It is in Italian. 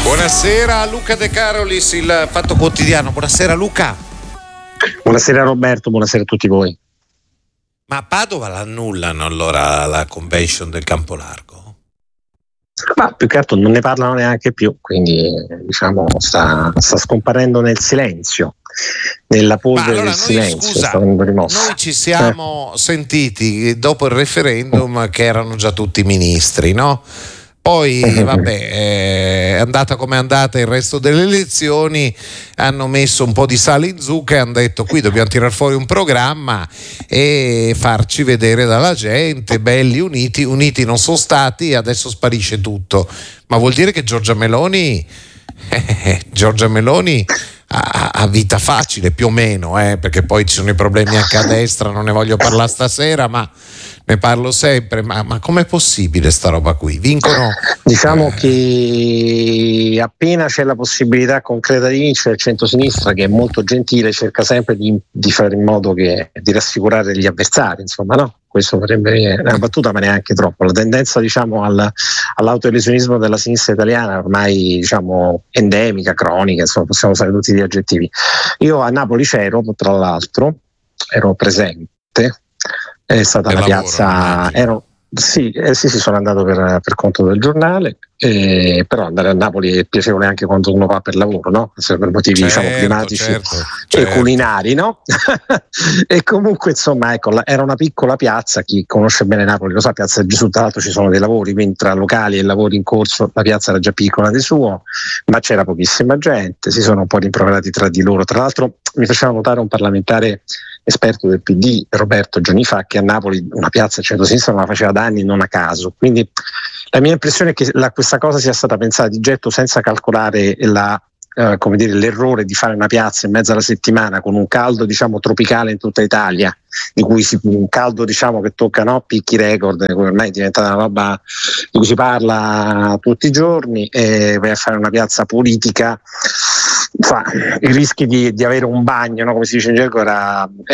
Buonasera a Luca De Carolis, il Fatto Quotidiano. Buonasera Luca. Buonasera Roberto, buonasera a tutti voi. Ma a Padova l'annullano allora la convention del Campolargo? Ma più che altro non ne parlano neanche più, quindi diciamo sta scomparendo nel silenzio, nella polvere allora del silenzio. Scusa, noi ci siamo sentiti dopo il referendum che erano già tutti ministri, no? Poi vabbè, è andata come è andata il resto delle elezioni, hanno messo un po' di sale in zucca e hanno detto qui dobbiamo tirar fuori un programma e farci vedere dalla gente, belli, uniti non sono stati, adesso sparisce tutto. Ma vuol dire che Giorgia Meloni ha vita facile più o meno, perché poi ci sono i problemi anche a destra, non ne voglio parlare stasera, ma ne parlo sempre. Ma com'è possibile sta roba qui? Vincono? Diciamo che appena c'è la possibilità concreta di vincere, il centrosinistra, che è molto gentile, cerca sempre di fare in modo di rassicurare gli avversari, insomma, no? Questo potrebbe essere una battuta, ma neanche troppo. La tendenza, diciamo, all'autolesionismo della sinistra italiana ormai, diciamo, endemica, cronica, insomma, possiamo usare tutti gli aggettivi. Io a Napoli c'ero, tra l'altro, ero presente, è stata una piazza, sì, sono andato per conto del giornale, però andare a Napoli è piacevole anche quando uno va per lavoro, no? Per motivi diciamo climatici e culinari, no? E comunque insomma ecco, era una piccola piazza, chi conosce bene Napoli lo sa, Piazza Gesù, tra l'altro ci sono dei lavori, quindi tra locali e lavori in corso la piazza era già piccola di suo, ma c'era pochissima gente, si sono un po' rimproverati tra di loro. Tra l'altro mi faceva notare un parlamentare esperto del PD, Roberto, giorni fa, che a Napoli una piazza centrosinistra non la faceva da anni, non a caso. Quindi la mia impressione è che questa cosa sia stata pensata di getto senza calcolare l'errore di fare una piazza in mezzo alla settimana con un caldo, diciamo, tropicale in tutta Italia, un caldo, diciamo, che tocca, no, picchi record, ormai è diventata una roba di cui si parla tutti i giorni, e vai a fare una piazza politica. I rischi di avere un bagno, no, come si dice in gergo, era